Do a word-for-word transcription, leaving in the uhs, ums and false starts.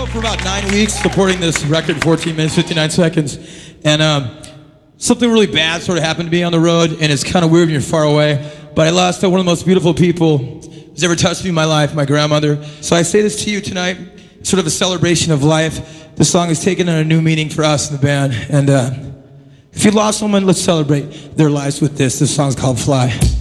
show for about nine weeks, supporting this record, fourteen minutes, fifty-nine seconds. And um, something really bad sort of happened to me on the road, and it's kind of weird when you're far away. But I lost one of the most beautiful people who's ever touched me in my life, my grandmother. So I say this to you tonight, sort of a celebration of life. This song has taken on a new meaning for us in the band. And uh, if you lost someone, let's celebrate their lives with this. This song's called Fly.